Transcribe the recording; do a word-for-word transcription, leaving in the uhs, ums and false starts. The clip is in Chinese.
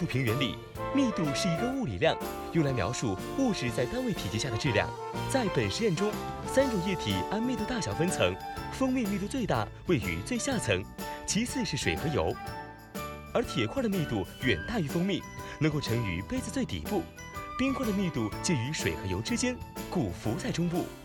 平原理，密度是一个物理量，用来描述物质在单位体积下的质量。在本实验中，三种液体按密度大小分层，蜂蜜密度最大，位于最下层，其次是水和油。而铁块的密度远大于蜂蜜，能够沉于杯子最底部；冰块的密度介于水和油之间，故浮在中部。